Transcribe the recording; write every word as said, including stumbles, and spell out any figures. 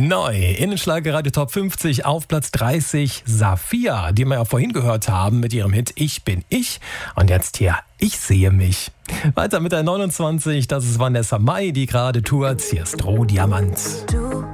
Neu in den Schlagerradio Top fünfzig auf Platz dreißig Safiya, die wir ja vorhin gehört haben mit ihrem Hit Ich bin ich. Und jetzt hier Ich sehe mich. Weiter mit der neunundzwanzig, das ist Vanessa Mai, die gerade tourt. Hier ist Rohdiamant. Du